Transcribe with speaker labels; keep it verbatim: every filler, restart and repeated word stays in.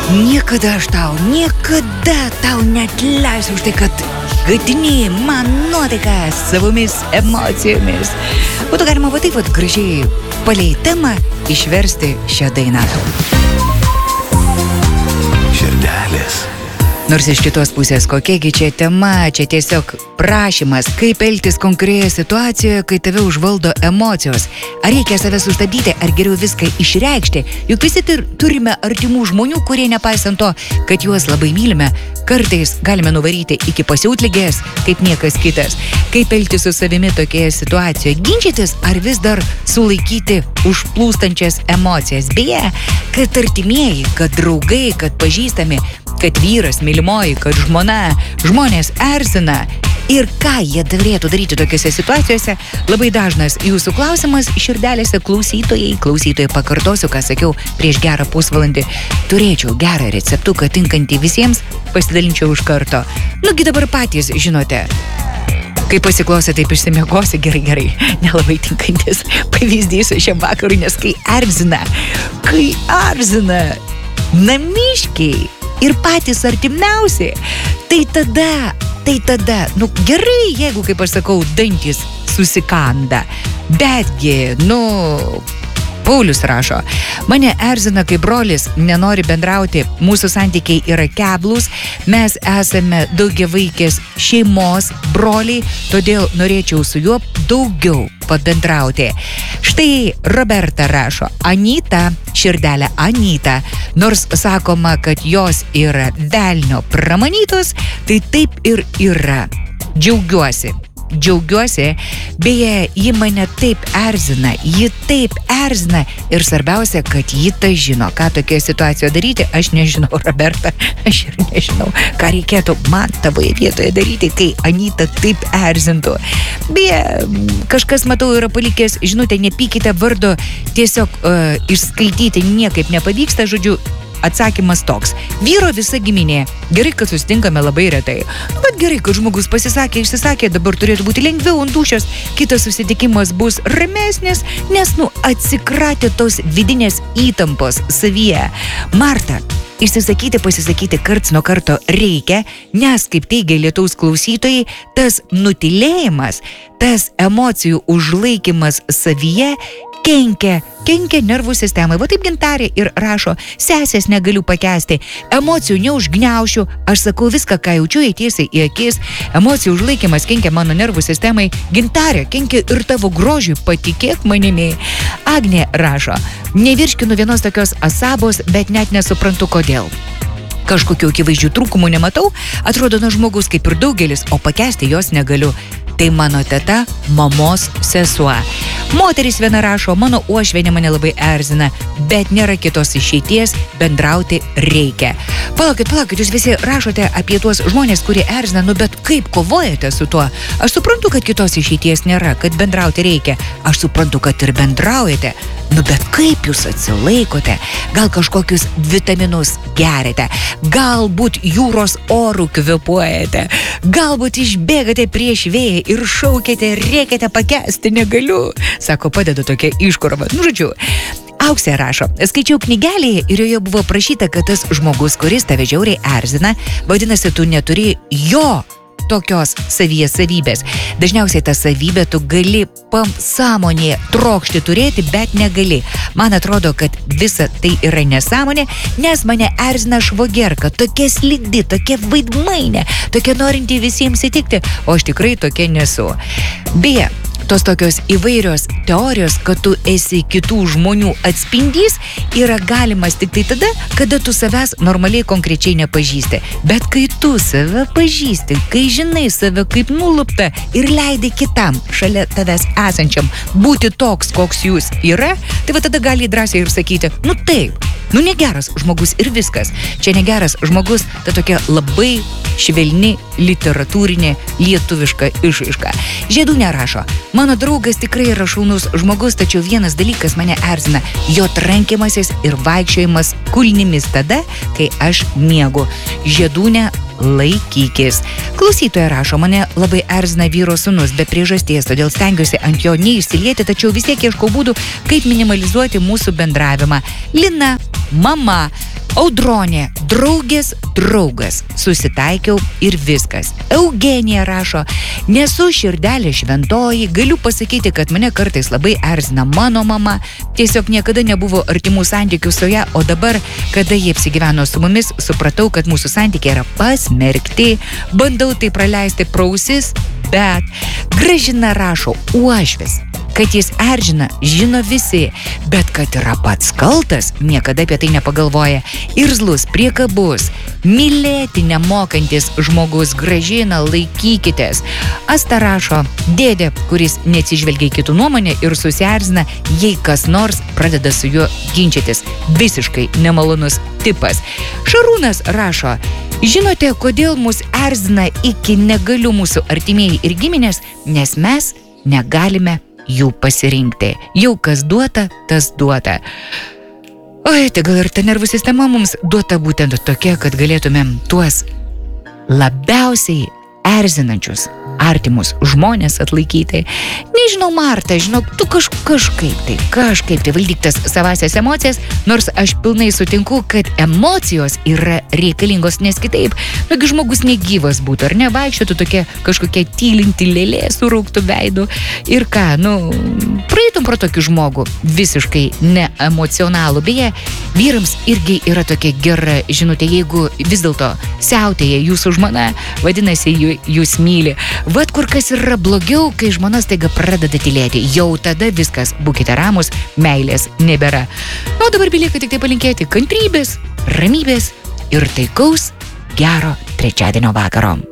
Speaker 1: Niekada aš tau, niekada tau neatleisiu už tai, kad gadini man nuotaiką savomis emocijomis. Būtų galima va taip vat gražiai palei temą išversti šią dainą.
Speaker 2: Širdelės.
Speaker 1: Nors iš kitos pusės, kokiegi čia tema, čia tiesiog prašymas, kaip elgtis konkrečioje situacijoje, kai tave užvaldo emocijos. Ar reikia save sustabdyti, ar geriau viską išreikšti? Juk visi turime artimų žmonių, kurie nepaisant to, kad juos labai mylime, kartais galime nuvaryti iki pasiutligės, kaip niekas kitas. Kaip elgtis su savimi tokioje situacijoje? Ginčytis ar vis dar sulaikyti užplūstančias emocijas? Beje, kad artimieji, kad draugai, kad pažįstami, kad vyras, mylimoji, kad žmona, žmonės erzina. Ir ką jie turėtų daryti tokiose situacijose? Labai dažnas jūsų klausimas širdelėse klausytojai. Klausytojai pakartosiu, ką sakiau prieš gerą pusvalandį. Turėčiau gerą receptuką tinkantį visiems, pasidalinčiau iš karto. Nugi dabar patys žinote. Kai pasiklausė, taip išsimiegosi, gerai, gerai, nelabai tinkantis pavyzdys šiam vakarui, nes kai erzina, kai erzina namiškiai ir patys artimiausi, tai tada, tai tada, nu gerai, jeigu, kaip aš sakau, dantis susikanda, betgi, nu, Paulius rašo, mane erzina, kai brolis nenori bendrauti, mūsų santykiai yra keblūs, mes esame daugiavaikės šeimos broliai, todėl norėčiau su juo daugiau pabendrauti. Štai Roberta rašo, Anyta, širdelė Anyta, nors sakoma, kad jos yra velnio pramanytos, tai taip ir yra. Džiaugiuosi. Džiaugiuosi, beje, ji mane taip erzina, ji taip erzina ir svarbiausia, kad ji tai žino, ką tokioje situacijoje daryti, aš nežinau, Roberta, aš ir nežinau, ką reikėtų man tavoje vietoje daryti, kai Anyta taip erzintų. Beje, kažkas, matau, yra palikęs žinutę, nepykite vardo, tiesiog uh, išskaityti niekaip nepavyksta, žodžiu, atsakymas toks. Vyro visa giminė. Gerai, kad susitinkame labai retai. Bet gerai, kad žmogus pasisakė, išsisakė, dabar turėtų būti lengviau ant dūšios. Kitas susitikimas bus ramesnis, nes, nu, atsikratė tos vidinės įtampos savyje. Marta, išsisakyti, pasisakyti karts nuo karto reikia, nes, kaip teigia lietaus klausytojai, tas nutilėjimas, tas emocijų užlaikymas savyje kenkia, kenkia nervų sistemai. Va taip Gintarė ir rašo, sesės negaliu pakęsti, emocijų neužgniaušiu, aš sakau viską, ką jaučiu, tiesiai į akis, emocijų užlaikymas kenkia mano nervų sistemai. Gintarė, kenkia ir tavo grožiui, patikėk manimi. Agnė rašo, nevirškinu vienos tokios asabos, bet net nesuprantu kodėl. Kažkokių akivaizdžių trūkumų nematau, atrodo nuo žmogus kaip ir daugelis, o pakęsti jos negaliu. Tai mano teta, mamos sesuo. Moteris viena rašo, mano uošvienė mane labai erzina, bet nėra kitos išeities, bendrauti reikia. Palaukit, palaukit, jūs visi rašote apie tuos žmonės, kurie erzina, nu bet kaip kovojate su tuo? Aš suprantu, kad kitos išeities nėra, kad bendrauti reikia. Aš suprantu, kad ir bendraujate. Nu bet kaip jūs atsilaikote? Gal kažkokius vitaminus geriate? Galbūt jūros orų kvėpuojate? Galbūt išbėgate prieš vėją ir šaukėte, rėkėte, pakęsti negaliu? Sako, padeda tokia iškurva. Nu, žodžiu, Auksė rašo, skaičiau knygelėje ir joje buvo prašyta, kad tas žmogus, kuris tave žiauriai erzina, vadinasi, tu neturi jo tokios savyje savybės. Dažniausiai tą savybę tu gali sąmonėje trokšti turėti, bet negali. Man atrodo, kad visa tai yra nesąmonė, nes mane erzina švogerka, tokia slidi, tokia vaidmainė, tokia norinti visiems įtikti, o aš tikrai tokia nesu. Beje, tos tokios įvairios teorijos, kad tu esi kitų žmonių atspindys, yra galimas tik tai tada, kada tu savęs normaliai konkrečiai nepažįsti. Bet kai tu save pažįsti, kai žinai save kaip nulupta ir leidi kitam šalia tavęs esančiam būti toks, koks jūs yra, tai va tada gali drąsiai ir sakyti, nu taip, nu negeras žmogus ir viskas. Čia negeras žmogus, ta tokia labai švelni literatūrinė lietuviška išraiška. Žiedūnė rašo, mano draugas tikrai yra šaunus žmogus, tačiau vienas dalykas mane erzina, jo trankimasis ir vaikščiojimas kulnimis tada, kai aš miegu. Žiedūnė, laikykis. Klausytoja rašo, mane labai erzina vyro sūnus be priežasties, todėl stengiuosi ant jo neįsilieti, tačiau vis tiek ieškau būdų, kaip minimalizuoti mūsų bendravimą. Lina, mama. Audronė, draugės, draugas. Susitaikiau ir viskas. Eugenija rašo, nesu širdelė šventoji, galiu pasakyti, kad mane kartais labai erzina mano mama, tiesiog niekada nebuvo artimų santykių su ja, o dabar, kada jie apsigyveno su mumis, supratau, kad mūsų santykiai yra pasmerkti, bandau tai praleisti pro ausis, bet Gražina rašo, uošvis, kad jis erzina, žino visi, bet kad yra pats kaltas, niekada apie tai nepagalvoja. Irzlus, priekabus, mylėti nemokantis žmogus. Gražina, laikykitės. Asta rašo, dėdė, kuris neatsižvelgia į kitų nuomonę ir susierzina, jei kas nors pradeda su juo ginčytis. Visiškai nemalonus tipas. Šarūnas rašo, žinote, kodėl mus erzina iki negalių mūsų artimieji ir giminės, nes mes negalime jų pasirinkti. Jau kas duota, tas duota. Oi, tai gal ir ta nervų sistema mums duota būtent tokia, kad galėtumėm tuos labiausiai erzinančius artimus žmonės atlaikyti. Nežinau, Marta, žinok, tu kaž, kažkaip tai, kažkaip tai valdyk tas savasias emocijas, nors aš pilnai sutinku, kad emocijos yra reikalingos, nes kitaip, nagi žmogus negyvas būtų, ar ne, vaikščiotų tokia kažkokia tylinti lėlė su rauktu veidu ir ką, nu, praeitum pro tokį žmogų, visiškai neemocionalų. Beje, vyrams irgi yra tokia gera žinutė, jeigu vis dėlto siautėja jūsų žmona, vadinasi, jūs myli. Vat kur kas yra blogiau, kai žmona staiga pradeda tylėti. Jau tada viskas, būkite ramus, meilės nebėra. O dabar belieka tik tai palinkėti kantrybės, ramybės ir taikaus gero trečiadienio vakaro.